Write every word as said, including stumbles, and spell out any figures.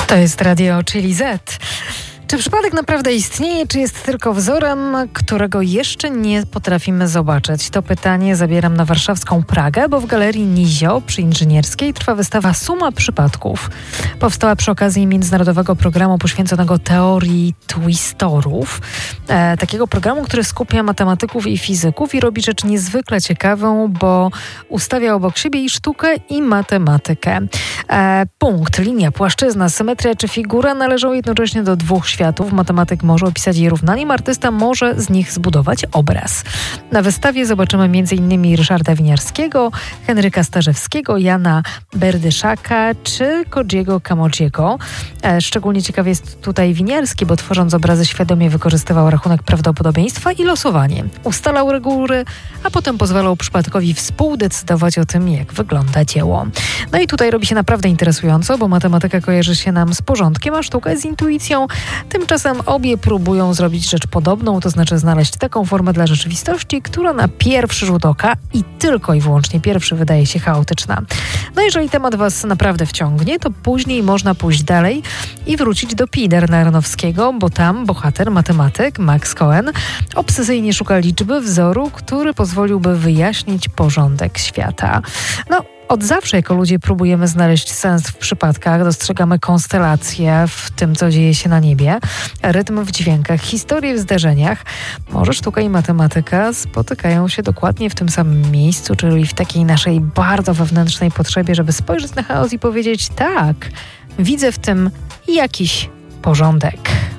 To jest Radio Czyli Z. Czy przypadek naprawdę istnieje, czy jest tylko wzorem, którego jeszcze nie potrafimy zobaczyć? To pytanie zabieram na warszawską Pragę, bo w Galerii Nizio przy Inżynierskiej trwa wystawa Suma przypadków. Powstała przy okazji międzynarodowego programu poświęconego teorii twistorów. E, takiego programu, który skupia matematyków i fizyków i robi rzecz niezwykle ciekawą, bo ustawia obok siebie i sztukę, i matematykę. E, punkt, linia, płaszczyzna, symetria czy figura należą jednocześnie do dwóch światów. Matematyk może opisać je równaniem, artysta może z nich zbudować obraz. Na wystawie zobaczymy m.in. Ryszarda Winiarskiego, Henryka Starzewskiego, Jana Berdyszaka czy Kodziego Kamodziego. E, szczególnie ciekawy jest tutaj Winiarski, bo tworząc obrazy świadomie wykorzystywał rachunek prawdopodobieństwa i losowanie. Ustalał reguły, a potem pozwalał przypadkowi współdecydować o tym, jak wygląda dzieło. No i tutaj robi się naprawdę interesująco, bo matematyka kojarzy się nam z porządkiem, a sztuka z intuicją. Tymczasem obie próbują zrobić rzecz podobną, to znaczy znaleźć taką formę dla rzeczywistości, która na pierwszy rzut oka i tylko i wyłącznie pierwszy wydaje się chaotyczna. No jeżeli temat Was naprawdę wciągnie, to później można pójść dalej i wrócić do Pider-Narnowskiego, bo tam bohater, matematyk Max Cohen obsesyjnie szuka liczby, wzoru, który pozwoliłby wyjaśnić porządek świata. No, od zawsze jako ludzie próbujemy znaleźć sens w przypadkach, dostrzegamy konstelacje w tym, co dzieje się na niebie, rytm w dźwiękach, historie w zdarzeniach. Może sztuka i matematyka spotykają się dokładnie w tym samym miejscu, czyli w takiej naszej bardzo wewnętrznej potrzebie, żeby spojrzeć na chaos i powiedzieć: tak, widzę w tym jakiś porządek.